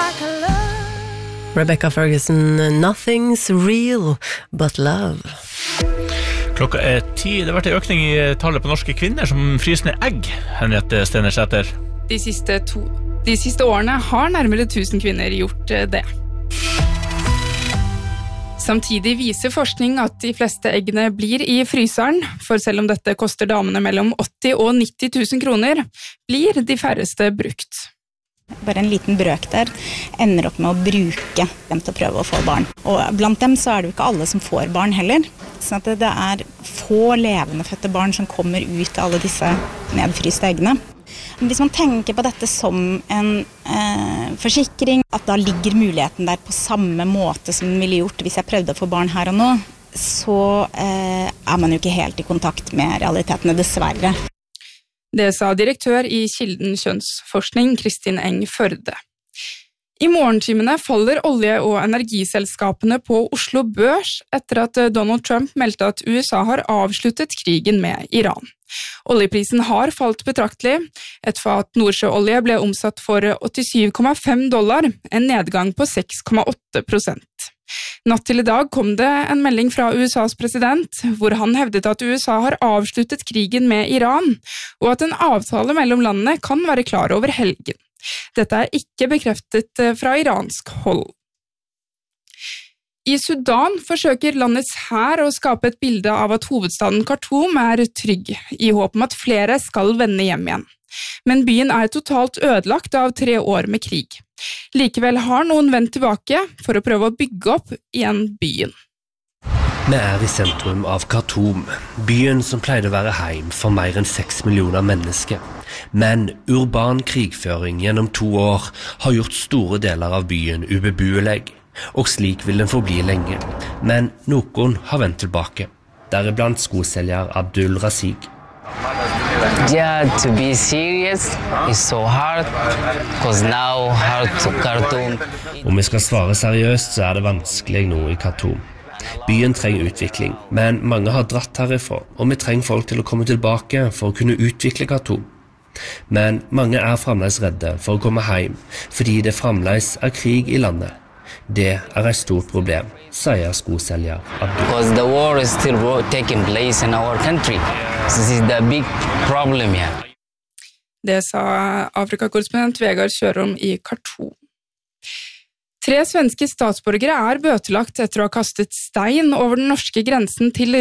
Rebecca Ferguson, Nothing's real but love. Klokka 10. Det har vært en økning i tallet på norske kvinner som fryser ned egg, Henriette Stenersæter. De siste årene har nærmere 1000 kvinner gjort det. Samtidig viser forskning at de fleste eggene blir i fryseren, for selv om dette koster damene mellom 80 og 90 000 kroner, blir de færreste brukt. Bare en liten brøk der ender opp med å bruke dem til å prøve å få barn. Og blant dem så er det jo ikke alle som får barn heller. Sånn at det er få levende fødte barn som kommer ut av alle disse nedfryste eggene. Men hvis man tenker på dette som en forsikring, at da ligger muligheten der på samme måte som den ville gjort hvis jeg prøvde å få barn her og nå, så er man jo ikke helt i kontakt med realitetene, dessverre. Det sa direktør i Kilden kjønnsforskning, Kristin Eng Førde. I morgentimene faller olje- og energiselskapene på Oslo Børs etter at Donald Trump meldte at USA har avsluttet krigen med Iran. Oljeprisen har falt betraktelig. Et fat nordsjøolje ble omsatt for $87,5, en nedgang på 6,8%. Natt til i dag kom det en melding fra USAs president, hvor han hevdet at USA har avsluttet krigen med Iran, og at en avtale mellom landene kan være klar over helgen. Dette er ikke bekreftet fra iransk hold. I Sudan forsøker landets hær å skape et bilde av at hovedstaden Khartoum er trygg, i håp om at flere skal vende hjem igjen. Men byen er totalt ødelagt av 3 år med krig. Likevel har noen vendt tilbake for å prøve å bygge opp igjen byen. Vi er i sentrum av Khartoum, byen som pleide å være heim for mer enn 6 millioner mennesker. Men urban krigføring gjennom 2 år har gjort store deler av byen ubeboelig, og slik vil den forbli lenge. Men noen har vendt tilbake, deriblant skoselger Abdul Razig. Yeah, to be serious is so hard, because now hard to Khartoum. Om vi skal svare seriøst, så er det vanskelig nå i Khartoum. Byen trenger utvikling, men mange har dratt herifra, og vi trenger folk til å komme tilbake for å kunne utvikle Khartoum. Men mange er fremdeles redde for å komme hjem, fordi det fremdeles er krig i landet. Det er et stort problem, sier skoselger Abdul. Because the war is still taking place in our country. So this is the big problem here. Det sa Afrikakorrespondent Vegard Kjørom i Khartoum. 3 svenske statsborgere er bøtelagt etter å ha kastet stein over den norske grensen til